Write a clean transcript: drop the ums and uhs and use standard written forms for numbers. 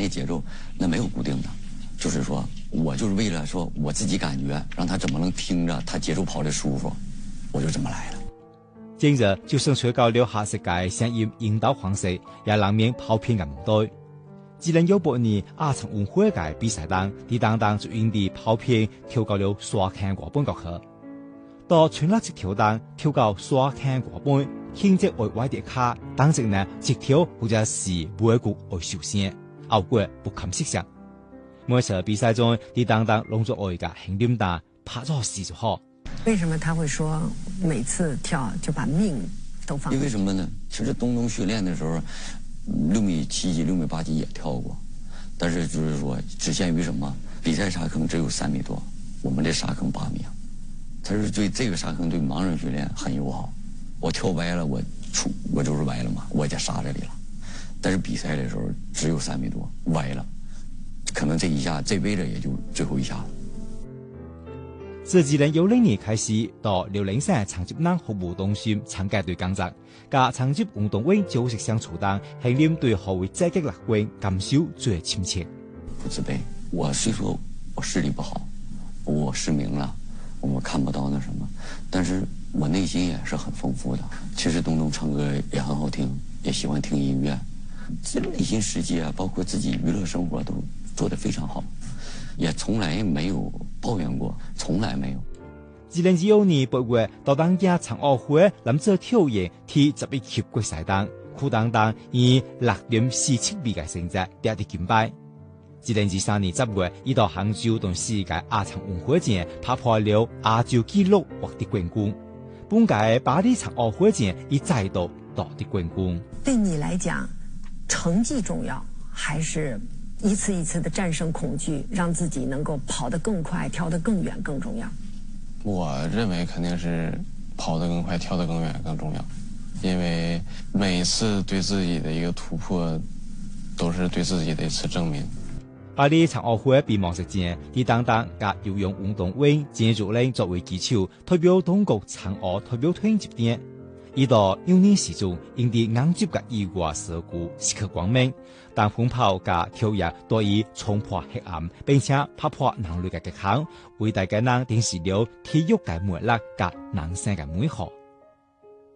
那节奏那没有固定的，就是说我就是为了说我自己感觉，让他怎么能听着他节奏跑的舒服，我就这么来的。 今日就算吹到了下世界聲音引導方式，也難免跑偏咁唔對。2018年亞殘運會嘅比賽當，啲當就因啲跑偏跳到了沙坑國本國去。到全力直跳當跳到沙坑國本，輕則會歪跌卡，當時呢直跳或者是尾骨會受傷，後果不堪設想。每次比賽中，啲當攏咗愛嘅輕點大，拍咗死就好。 為什麼他會說每次跳就把命都放？ 因為什麼呢？其實東訓練的時候，6.7米級、6.8米級也跳過，但是就是說只限於什麼？比賽沙坑只有3米多，我們這沙坑8米啊。他是對這個沙坑對盲人訓練很友好。我跳歪了，我就是歪了嘛，我在沙這裡了。但是比賽的時候只有3米多，歪了，可能這一下這位置也就最後一下了。 自2010年開始，到遼寧省殘疾人服務中心參加隊工作，加殘疾運動會組織相處當，係連對何為積極樂觀感受最親切。 不自卑，我雖說我視力不好，我失明了，我看不到那什麼，但是我內心也是很豐富的。其實東東唱歌也很好聽，也喜歡聽音樂，這內心世界啊，包括自己娛樂生活都做得非常好。也從來沒有抱怨過，從來沒有。 2025年8月，到當家殘奧會男子跳遠 T11級決賽當，苦當以6.47米嘅成績奪得金牌。2023年10月，伊到杭州同世界亞殘運會前打破了亞洲紀錄獲得冠軍。本屆巴黎殘奧會前，伊再度奪得冠軍。 對你來講，成績重要，還是一次一次的戰勝恐懼，讓自己能夠跑得更快，跳得更遠更重要？ 我認為肯定是跑得更快，跳得更遠更重要，因為每一次對自己的一個突破，都是對自己的一次證明。 巴黎殘奧會閉幕式前，李當甲游泳運動會鄭玉玲作為旗手，代表中國殘奧代表團接點。伊到幼年時中，因啲硬接嘅意外事故時刻光明，但奔跑加跳躍都以衝破黑暗，並且打破人類嘅極限，為大家人展示了體育嘅魅力加人生嘅美好。